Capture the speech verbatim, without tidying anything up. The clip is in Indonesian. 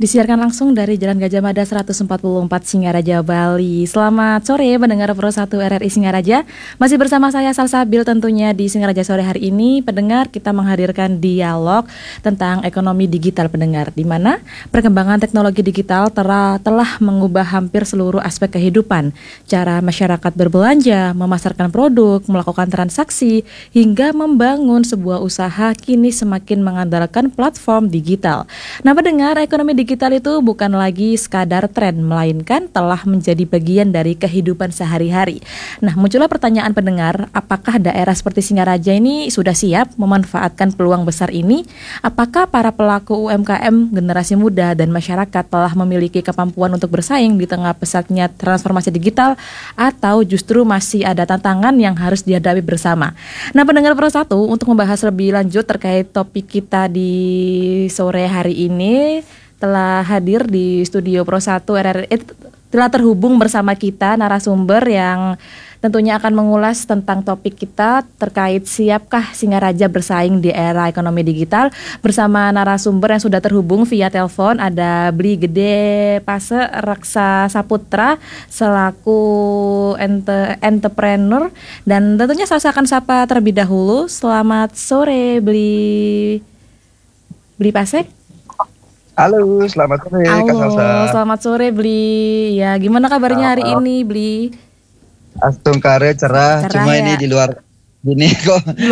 Disiarkan langsung dari Jalan Gajah Mada seratus empat puluh empat Singaraja, Bali. Selamat sore pendengar Pro satu R R I Singaraja. Masih bersama saya Salsabil tentunya di Singaraja sore hari ini. Pendengar, kita menghadirkan dialog tentang ekonomi digital pendengar, di mana perkembangan teknologi digital telah, telah mengubah hampir seluruh aspek kehidupan. Cara masyarakat berbelanja, memasarkan produk, melakukan transaksi, hingga membangun sebuah usaha kini semakin mengandalkan platform digital. Nah pendengar, ekonomi digital Digital itu bukan lagi sekadar tren, melainkan telah menjadi bagian dari kehidupan sehari-hari. Nah, muncullah pertanyaan pendengar, apakah daerah seperti Singaraja ini sudah siap memanfaatkan peluang besar ini? Apakah para pelaku U M K M, generasi muda, dan masyarakat telah memiliki kemampuan untuk bersaing di tengah pesatnya transformasi digital, atau justru masih ada tantangan yang harus dihadapi bersama? Nah, pendengar Pro satu, untuk membahas lebih lanjut terkait topik kita di sore hari ini, telah hadir di studio Pro satu R R I, eh, telah terhubung bersama kita narasumber yang tentunya akan mengulas tentang topik kita terkait siapkah Singaraja bersaing di era ekonomi digital. Bersama narasumber yang sudah terhubung via telepon ada Bli Gede Pase Raksa Saputra selaku ente, entrepreneur, dan tentunya saya akan sapa terlebih dahulu. Selamat sore Bli Bli Pase. Halo, selamat sore Kak Halo, Salsa. selamat sore Bli. Ya, gimana kabarnya hari Halo. ini Bli? Astung kare cerah, Cerah cuma ya? ini di luar gini kok